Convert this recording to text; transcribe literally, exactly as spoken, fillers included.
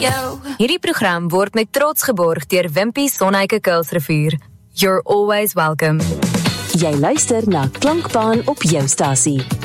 Yo. Hierdie program word met trots geborg deur Wimpy Sonheike Kuilsrivier. You're always welcome. Jy luister na Klankbaan op jou stasie.